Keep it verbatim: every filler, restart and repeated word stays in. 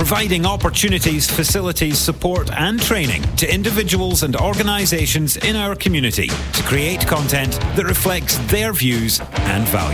providing opportunities, facilities, support and training to individuals and organisations in our community to create content that reflects their views and values.